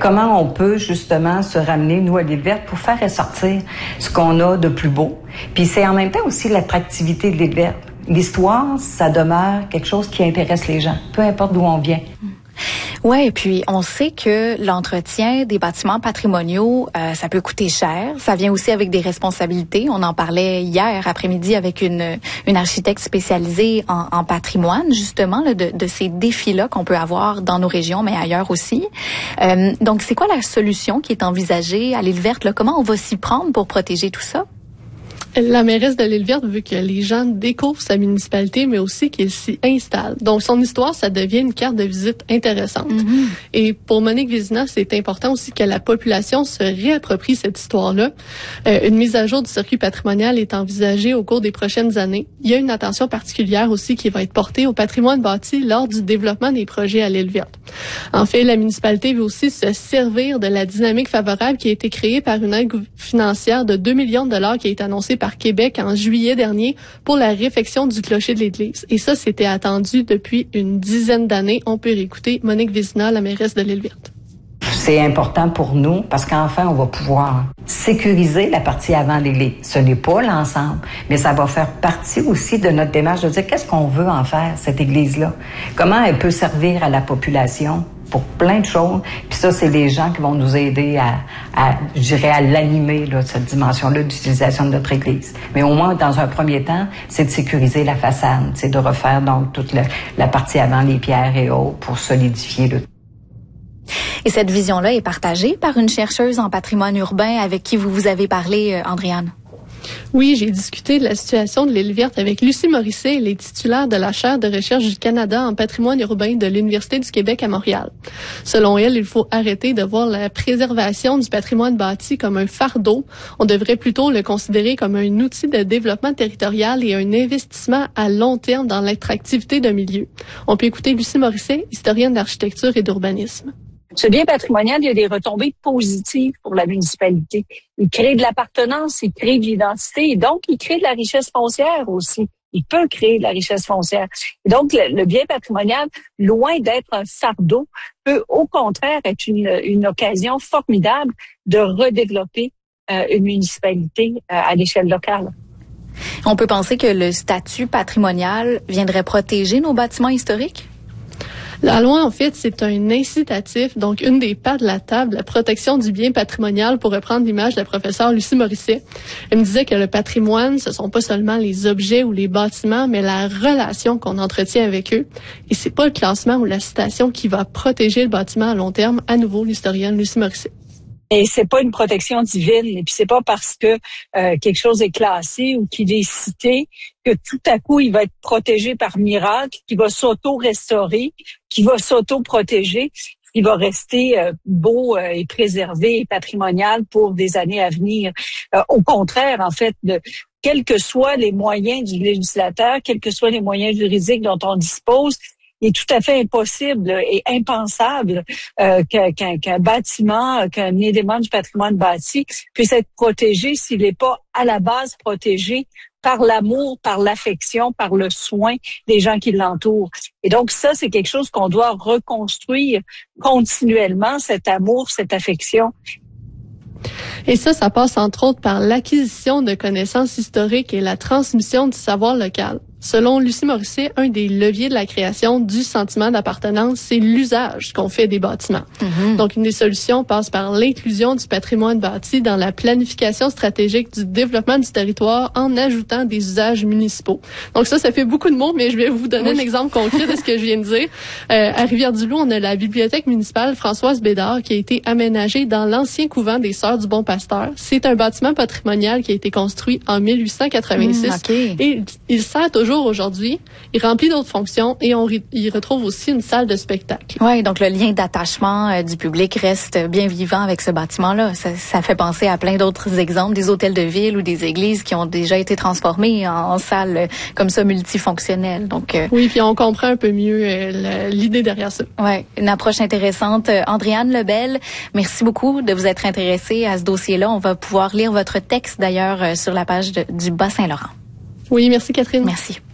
comment on peut justement se ramener, nous, à l'île verte, pour faire ressortir ce qu'on a de plus beau. Puis c'est en même temps aussi l'attractivité de l'île verte. L'histoire, ça demeure quelque chose qui intéresse les gens, peu importe d'où on vient. Ouais, et puis on sait que l'entretien des bâtiments patrimoniaux, ça peut coûter cher. Ça vient aussi avec des responsabilités. On en parlait hier après-midi avec une architecte spécialisée en patrimoine, justement, là, de ces défis-là qu'on peut avoir dans nos régions, mais ailleurs aussi. Donc, c'est quoi la solution qui est envisagée à l'île verte, là? Comment on va s'y prendre pour protéger tout ça? La mairesse de l'île verte veut que les gens découvrent sa municipalité, mais aussi qu'ils s'y installent. Donc, son histoire, ça devient une carte de visite intéressante. Mm-hmm. Et pour Monique Vézina, c'est important aussi que la population se réapproprie cette histoire-là. Une mise à jour du circuit patrimonial est envisagée au cours des prochaines années. Il y a une attention particulière aussi qui va être portée au patrimoine bâti lors du développement des projets à l'île verte. En fait, la municipalité veut aussi se servir de la dynamique favorable qui a été créée par une aide financière de 2 millions de dollars qui a été annoncée par Québec en juillet dernier pour la réfection du clocher de l'église. Et ça, c'était attendu depuis une dizaine d'années. On peut réécouter Monique Vézina, la mairesse de l'île verte. C'est important pour nous parce qu'enfin, on va pouvoir sécuriser la partie avant l'église. Ce n'est pas l'ensemble, mais ça va faire partie aussi de notre démarche de dire qu'est-ce qu'on veut en faire, cette église-là. Comment elle peut servir à la population pour plein de choses. Puis ça, c'est les gens qui vont nous aider je dirais, à l'animer, là, cette dimension-là d'utilisation de notre église. Mais au moins, dans un premier temps, c'est de sécuriser la façade, c'est de refaire donc toute la partie avant, les pierres et autres, pour solidifier le. Et cette vision-là est partagée par une chercheuse en patrimoine urbain avec qui vous avez parlé, Andréane. Oui, j'ai discuté de la situation de l'île verte avec Lucie Morisset, elle est titulaire de la chaire de recherche du Canada en patrimoine urbain de l'Université du Québec à Montréal. Selon elle, il faut arrêter de voir la préservation du patrimoine bâti comme un fardeau. On devrait plutôt le considérer comme un outil de développement territorial et un investissement à long terme dans l'attractivité d'un milieu. On peut écouter Lucie Morisset, historienne d'architecture et d'urbanisme. Ce bien patrimonial, il y a des retombées positives pour la municipalité. Il crée de l'appartenance, il crée de l'identité et donc il crée de la richesse foncière aussi. Il peut créer de la richesse foncière. Et donc, le bien patrimonial, loin d'être un fardeau, peut au contraire être une occasion formidable de redévelopper une municipalité à l'échelle locale. On peut penser que le statut patrimonial viendrait protéger nos bâtiments historiques? La loi, en fait, c'est un incitatif, donc une des pattes de la table, la protection du bien patrimonial, pour reprendre l'image de la professeure Lucie Morisset. Elle me disait que le patrimoine, ce sont pas seulement les objets ou les bâtiments, mais la relation qu'on entretient avec eux. Et c'est pas le classement ou la citation qui va protéger le bâtiment à long terme. À nouveau, l'historienne Lucie Morisset. Et c'est pas une protection divine, et puis c'est pas parce que quelque chose est classé ou qu'il est cité que tout à coup il va être protégé par miracle, qu'il va s'auto-restaurer, qu'il va s'auto-protéger, qu'il va rester beau et préservé et patrimonial pour des années à venir. Au contraire, en fait, quels que soient les moyens du législateur, quels que soient les moyens juridiques dont on dispose, il est tout à fait impossible et impensable qu'un bâtiment, qu'un élément du patrimoine bâti puisse être protégé s'il n'est pas à la base protégé par l'amour, par l'affection, par le soin des gens qui l'entourent. Et donc ça, c'est quelque chose qu'on doit reconstruire continuellement, cet amour, cette affection. Et ça passe entre autres par l'acquisition de connaissances historiques et la transmission du savoir local. Selon Lucie Morisset, un des leviers de la création du sentiment d'appartenance, c'est l'usage qu'on fait des bâtiments. Mm-hmm. Donc, une des solutions passe par l'inclusion du patrimoine bâti dans la planification stratégique du développement du territoire en ajoutant des usages municipaux. Donc ça fait beaucoup de mots, mais je vais vous donner un exemple concret de ce que je viens de dire. À Rivière-du-Loup, on a la bibliothèque municipale Françoise Bédard qui a été aménagée dans l'ancien couvent des Sœurs du Bon Pasteur. C'est un bâtiment patrimonial qui a été construit en 1886 et il sert toujours aujourd'hui, il remplit d'autres fonctions et on y retrouve aussi une salle de spectacle. Oui, donc le lien d'attachement du public reste bien vivant avec ce bâtiment-là. Ça fait penser à plein d'autres exemples, des hôtels de ville ou des églises qui ont déjà été transformés en salles comme ça multifonctionnelles. Donc oui, puis on comprend un peu mieux l'idée derrière ça. Oui, une approche intéressante. Andréane Lebel, merci beaucoup de vous être intéressée à ce dossier-là. On va pouvoir lire votre texte d'ailleurs sur la page du Bas-Saint-Laurent. Oui, merci Catherine. Merci.